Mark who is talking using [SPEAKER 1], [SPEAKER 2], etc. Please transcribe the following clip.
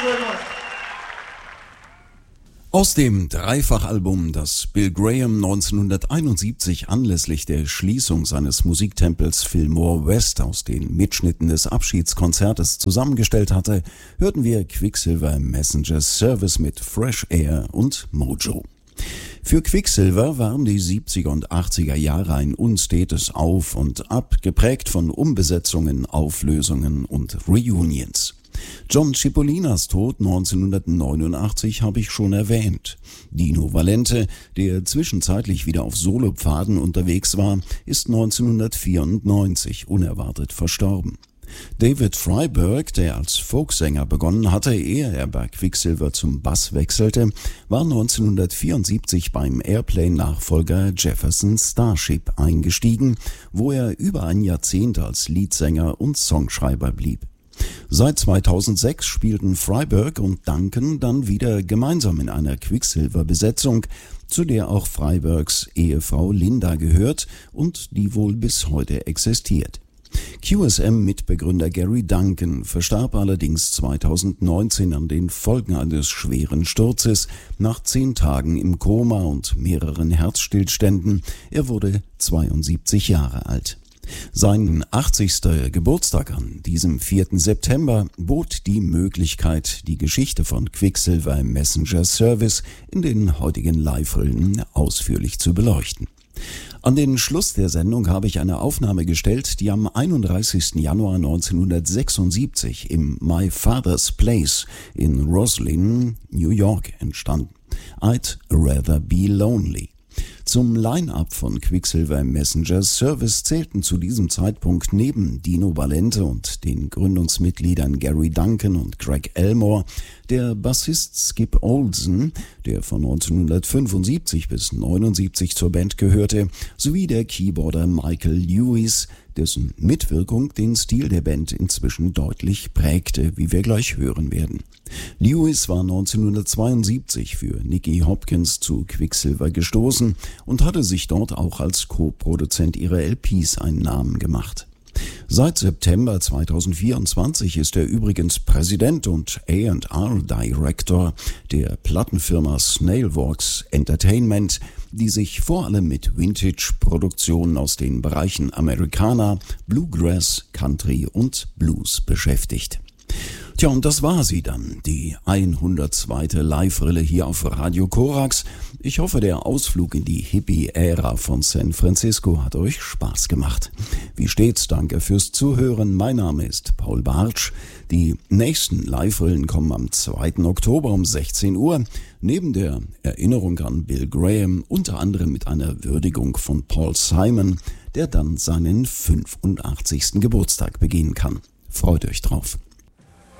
[SPEAKER 1] very much.
[SPEAKER 2] Aus dem Dreifachalbum, das Bill Graham 1971 anlässlich der Schließung seines Musiktempels Fillmore West aus den Mitschnitten des Abschiedskonzertes zusammengestellt hatte, hörten wir Quicksilver Messenger Service mit Fresh Air und Mojo. Für Quicksilver waren die 70er und 80er Jahre ein unstetes Auf und Ab, geprägt von Umbesetzungen, Auflösungen und Reunions. John Cipolinas Tod 1989 habe ich schon erwähnt. Dino Valente, der zwischenzeitlich wieder auf Solopfaden unterwegs war, ist 1994 unerwartet verstorben. David Freiberg, der als Folksänger begonnen hatte, ehe er bei Quicksilver zum Bass wechselte, war 1974 beim Airplane-Nachfolger Jefferson Starship eingestiegen, wo er über ein Jahrzehnt als Leadsänger und Songschreiber blieb. Seit 2006 spielten Freiberg und Duncan dann wieder gemeinsam in einer Quicksilver-Besetzung, zu der auch Freibergs Ehefrau Linda gehört und die wohl bis heute existiert. QSM-Mitbegründer Gary Duncan verstarb allerdings 2019 an den Folgen eines schweren Sturzes nach 10 Tagen im Koma und mehreren Herzstillständen. Er wurde 72 Jahre alt. Sein 80. Geburtstag an diesem 4. September bot die Möglichkeit, die Geschichte von Quicksilver Messenger Service in den heutigen Live-Rillen ausführlich zu beleuchten. An den Schluss der Sendung habe ich eine Aufnahme gestellt, die am 31. Januar 1976 im My Father's Place in Roslyn, New York entstand. I'd Rather Be Lonely. Zum Line-Up von Quicksilver Messenger Service zählten zu diesem Zeitpunkt neben Dino Valente und den Gründungsmitgliedern Gary Duncan und Greg Elmore der Bassist Skip Olsen, der von 1975 bis 1979 zur Band gehörte, sowie der Keyboarder Michael Lewis, dessen Mitwirkung den Stil der Band inzwischen deutlich prägte, wie wir gleich hören werden. Lewis war 1972 für Nicky Hopkins zu Quicksilver gestoßen und hatte sich dort auch als Co-Produzent ihrer LPs einen Namen gemacht. Seit September 2024 ist er übrigens Präsident und A&R Director der Plattenfirma Snailworks Entertainment, die sich vor allem mit Vintage-Produktionen aus den Bereichen Americana, Bluegrass, Country und Blues beschäftigt. Tja, und das war sie dann, die 102. Live-Rille hier auf Radio Korax. Ich hoffe, der Ausflug in die Hippie-Ära von San Francisco hat euch Spaß gemacht. Wie stets, danke fürs Zuhören. Mein Name ist Paul Bartsch. Die nächsten Live-Rillen kommen am 2. Oktober um 16 Uhr. Neben der Erinnerung an Bill Graham, unter anderem mit einer Würdigung von Paul Simon, der dann seinen 85. Geburtstag begehen kann. Freut euch drauf.